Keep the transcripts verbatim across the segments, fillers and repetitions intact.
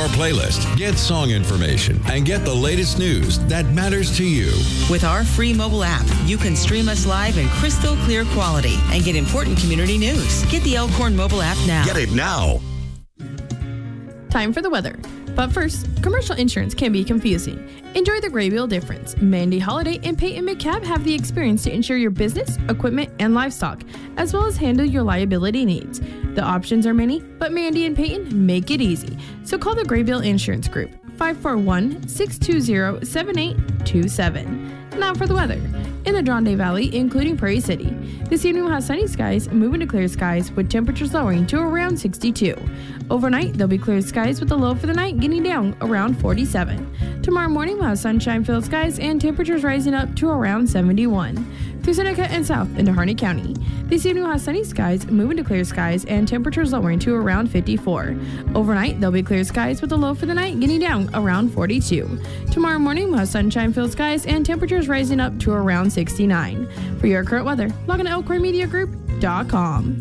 our playlist, get song information, and get the latest news that matters to you. With our free mobile app, you can stream us live in crystal clear quality and get important community news. Get the Elkhorn mobile app now. Get it now. Time for the weather. But first, commercial insurance can be confusing. Enjoy the Graybill difference. Mandy Holiday and Peyton McCabe have the experience to insure your business, equipment, and livestock, as well as handle your liability needs. The options are many, but Mandy and Peyton make it easy. So call the Graybill Insurance Group, five four one, six two zero, seven eight two seven. Now for the weather. In the John Day Valley, including Prairie City, this evening we'll have sunny skies, moving to clear skies with temperatures lowering to around sixty-two. Overnight, there'll be clear skies with the low for the night getting down around forty-seven. Tomorrow morning, we'll have sunshine-filled skies and temperatures rising up to around seventy-one. Through Seneca and south into Harney County, this evening we'll have sunny skies, moving to clear skies, and temperatures lowering to around fifty-four. Overnight, there'll be clear skies with the low for the night getting down around forty-two. Tomorrow morning, we'll have sunshine-filled skies and temperatures rising up to around sixty-nine. For your current weather, log on to elkhorn media group dot com.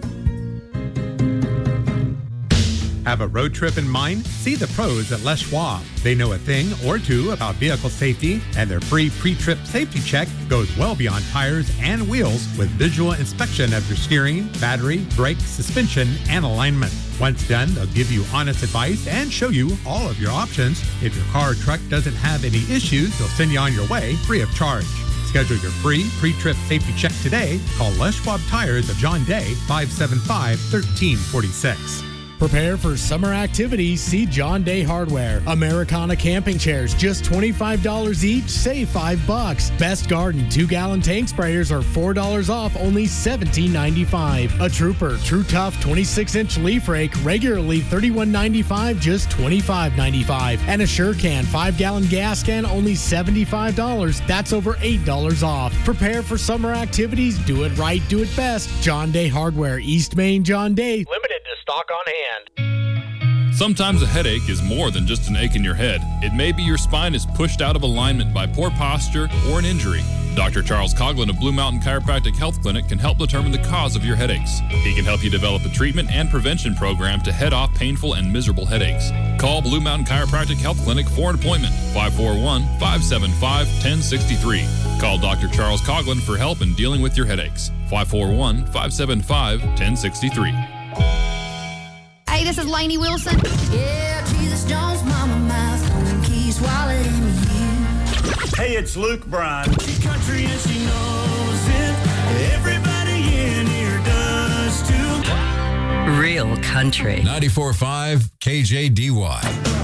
Have a road trip in mind? See the pros at Les Schwab. They know a thing or two about vehicle safety, and their free pre-trip safety check goes well beyond tires and wheels with visual inspection of your steering, battery, brake, suspension, and alignment. Once done, they'll give you honest advice and show you all of your options. If your car or truck doesn't have any issues, they'll send you on your way free of charge. Schedule your free pre-trip safety check today. Call Les Schwab Tires of John Day, five seven five, one three four six. Prepare for summer activities. See John Day Hardware. Americana camping chairs, just twenty-five dollars each, save five bucks. Best Garden two-gallon tank sprayers are four dollars off, only seventeen ninety-five. A Trooper True Tough twenty-six inch leaf rake, regularly thirty-one ninety-five, just twenty-five ninety-five. And a SureCan five-gallon gas can, only seventy-five dollars. That's over eight dollars off. Prepare for summer activities. Do it right, do it best. John Day Hardware, East Main, John Day. Limited to stock on hand. Sometimes a headache is more than just an ache in your head. It may be your spine is pushed out of alignment by poor posture or an injury. Doctor Charles Coughlin of Blue Mountain Chiropractic Health Clinic can help determine the cause of your headaches. He can help you develop a treatment and prevention program to head off painful and miserable headaches. Call Blue Mountain Chiropractic Health Clinic for an appointment, five four one, five seven five, one zero six three. Call Doctor Charles Coughlin for help in dealing with your headaches, five four one, five seven five, one zero six three. Hey, this is Lainey Wilson. Yeah, Jesus Jones, Mama Mouth, Home Keys, Wallet, and you. Hey, it's Luke Bryan. She country and she knows it. Everybody in here does too. Real country. ninety-four point five K J D Y.